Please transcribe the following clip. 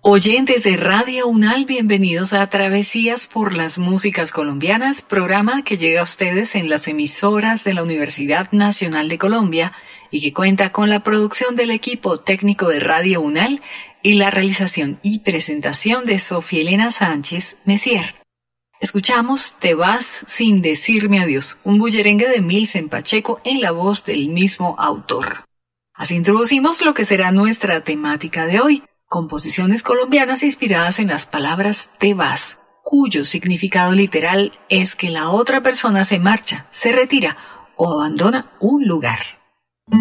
Oyentes de Radio UNAL, bienvenidos a Travesías por las Músicas Colombianas, programa que llega a ustedes en las emisoras de la Universidad Nacional de Colombia y que cuenta con la producción del equipo técnico de Radio UNAL y la realización y presentación de Sofía Elena Sánchez Messier. Escuchamos Te vas sin decirme adiós, un bullerengue de Milsen Pacheco en la voz del mismo autor. Así introducimos lo que será nuestra temática de hoy. Composiciones colombianas inspiradas en las palabras te vas, cuyo significado literal es que la otra persona se marcha, se retira o abandona un lugar.